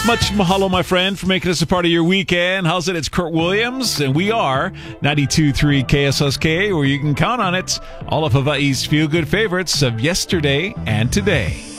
Much mahalo, my friend, for making us a part of your weekend. How's it? It's Kurt Williams, and we are 92.3 KSSK, where you can count on it. All of Hawaii's feel-good favorites of yesterday and today.